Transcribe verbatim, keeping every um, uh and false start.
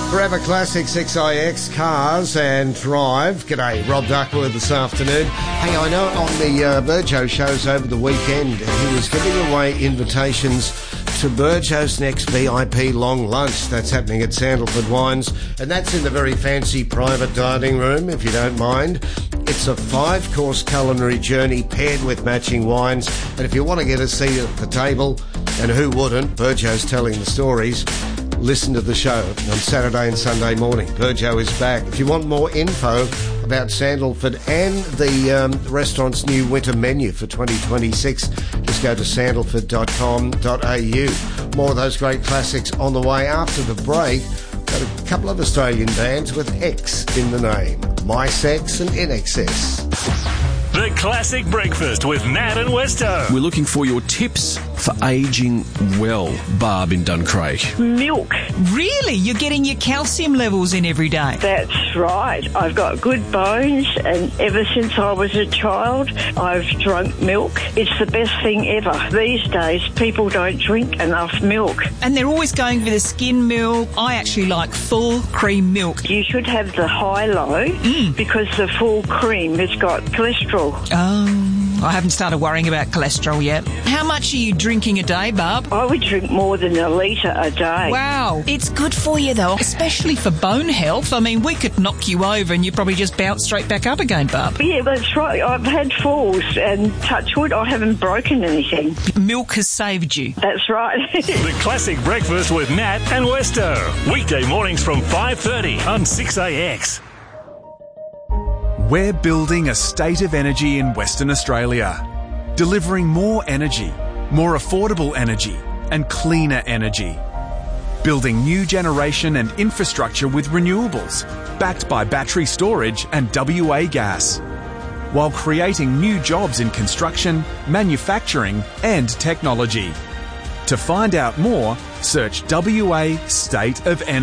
Forever Classics X I X, Cars and Drive. G'day, Rob Duckworth this afternoon. Hey, I know on the uh, Burjo shows over the weekend, he was giving away invitations to Burjo's next V I P long lunch. That's happening at Sandalford Wines, and that's in the very fancy private dining room, if you don't mind. It's a five-course culinary journey paired with matching wines, and if you want to get a seat at the table, and who wouldn't, Burjo's telling the stories, listen to the show on Saturday and Sunday morning. Burjo is back. If you want more info about Sandalford and the um, restaurant's new winter menu for twenty twenty-six, just go to sandalford dot com dot a u. More of those great classics on the way after the break. Got a couple of Australian bands with X in the name. My Sex and In Excess. The Classic Breakfast with Nat and Westo. We're looking for your tips for ageing well, Barb in Duncraig. Milk. Really? You're getting your calcium levels in every day? That's right. I've got good bones, and ever since I was a child, I've drunk milk. It's the best thing ever. These days, people don't drink enough milk. And they're always going for the skim milk. I actually like full cream milk. You should have the high-low Mm. because the full cream has got cholesterol. Oh, I haven't started worrying about cholesterol yet. How much are you drinking a day, Barb? I would drink more than a litre a day. Wow. It's good for you, though, especially for bone health. I mean, we could knock you over and you'd probably just bounce straight back up again, Barb. Yeah, that's right. I've had falls, and touch wood, I haven't broken anything. Milk has saved you. That's right. The Classic Breakfast with Nat and Westo. Weekday mornings from five thirty on six A X. We're building a state of energy in Western Australia, delivering more energy, more affordable energy, and cleaner energy. Building new generation and infrastructure with renewables, backed by battery storage and W A gas, while creating new jobs in construction, manufacturing, and technology. To find out more, search W A State of Energy.